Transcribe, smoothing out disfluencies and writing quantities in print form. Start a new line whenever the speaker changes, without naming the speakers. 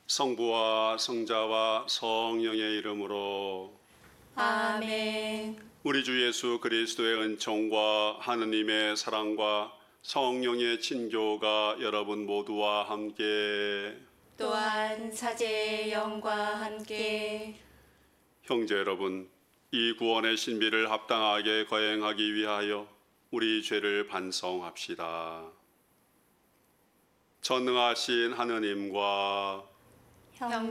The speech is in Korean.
성부와 성자와 성령의 이름으로
아멘.
우리 주 예수 그리스도의 은총과 하느님의 사랑과 성령의 친교가 여러분 모두와 함께
또한 사제의 영과 함께
형제 여러분, 이 구원의 신비를 합당하게 거행하기 위하여 우리 죄를 반성합시다. 전능하신 하느님과
형